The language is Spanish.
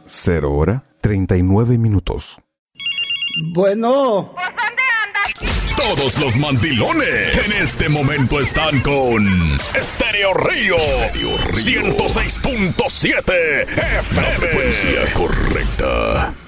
0 hora 39 minutos. Bueno. ¿Pues dónde andas? Todos los mandilones en este momento están con Estéreo Río 106.7 FM. La frecuencia correcta.